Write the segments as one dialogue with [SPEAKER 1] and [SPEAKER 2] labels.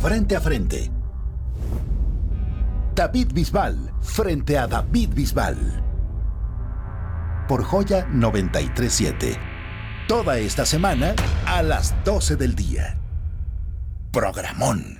[SPEAKER 1] frente a frente. David Bisbal frente a David Bisbal. Por Joya 93.7. Toda esta semana a las 12 del día. Programón.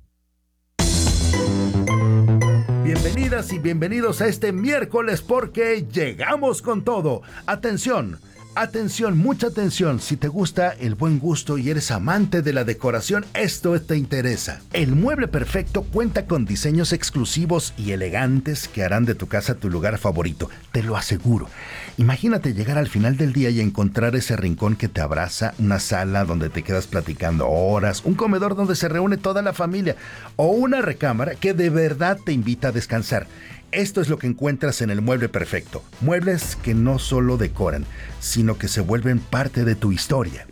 [SPEAKER 1] Bienvenidas y bienvenidos a este miércoles porque llegamos con todo. Atención, atención, mucha atención. Si te gusta el buen gusto y eres amante de la decoración, esto te interesa. El Mueble Perfecto cuenta con diseños exclusivos y elegantes que harán de tu casa tu lugar favorito. Te lo aseguro. Imagínate llegar al final del día y encontrar ese rincón que te abraza, una sala donde te quedas platicando horas, un comedor donde se reúne toda la familia o una recámara que de verdad te invita a descansar. Esto es lo que encuentras en el Mueble Perfecto. Muebles que no solo decoran, sino que se vuelven parte de tu historia.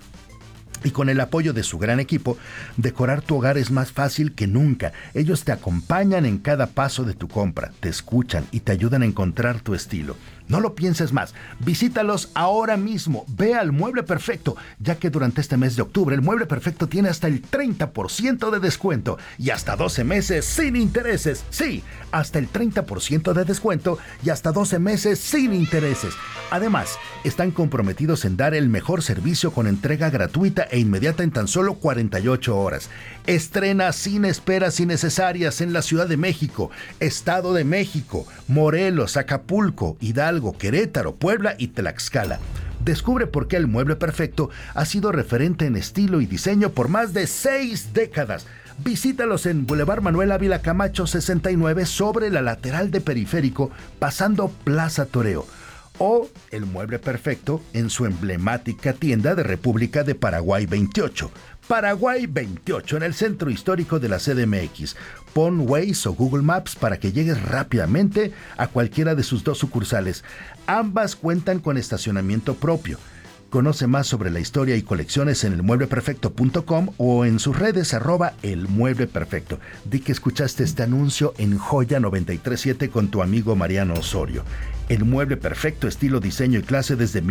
[SPEAKER 1] Y con el apoyo de su gran equipo, decorar tu hogar es más fácil que nunca. Ellos te acompañan en cada paso de tu compra, te escuchan y te ayudan a encontrar tu estilo. No lo pienses más, visítalos ahora mismo, ve al Mueble Perfecto, ya que durante este mes de octubre el Mueble Perfecto tiene hasta el 30% de descuento y hasta 12 meses sin intereses. Sí, hasta el 30% de descuento y hasta 12 meses sin intereses. Además, están comprometidos en dar el mejor servicio con entrega gratuita e inmediata en tan solo 48 horas. Estrena sin esperas innecesarias en la Ciudad de México, Estado de México, Morelos, Acapulco, Hidalgo, Querétaro, Puebla y Tlaxcala. Descubre por qué el Mueble Perfecto ha sido referente en estilo y diseño por más de 6 décadas. Visítalos en Boulevard Manuel Ávila Camacho 69 sobre la lateral de Periférico, pasando Plaza Toreo. O el Mueble Perfecto en su emblemática tienda de República de Paraguay 28. Paraguay 28 en el centro histórico de la CDMX. Pon Waze o Google Maps para que llegues rápidamente a cualquiera de sus 2 sucursales. Ambas cuentan con estacionamiento propio. Conoce más sobre la historia y colecciones en elmuebleperfecto.com o en sus redes @elmuebleperfecto. Di que escuchaste este anuncio en Joya 93.7 con tu amigo Mariano Osorio. El Mueble Perfecto, estilo, diseño y clase desde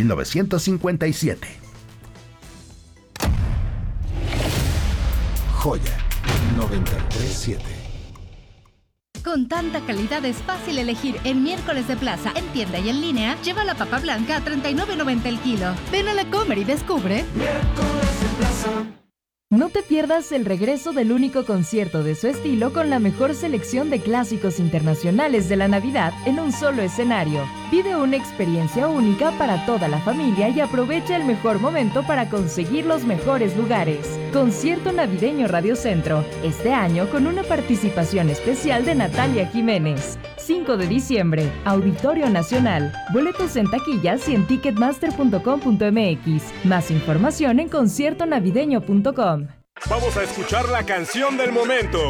[SPEAKER 1] 1957. Joya 93.7.
[SPEAKER 2] Con tanta calidad es fácil elegir en Miércoles de Plaza, en tienda y en línea. Lleva la papa blanca a $39.90 el kilo. Ven a la Comer y descubre
[SPEAKER 3] Miércoles de Plaza.
[SPEAKER 4] No te pierdas el regreso del único concierto de su estilo con la mejor selección de clásicos internacionales de la Navidad en un solo escenario. Vive una experiencia única para toda la familia y aprovecha el mejor momento para conseguir los mejores lugares. Concierto Navideño Radio Centro, este año con una participación especial de Natalia Jiménez. 5 de diciembre, Auditorio Nacional. Boletos en taquillas y en ticketmaster.com.mx. Más información en conciertonavideño.com.
[SPEAKER 5] Vamos a escuchar la canción del momento.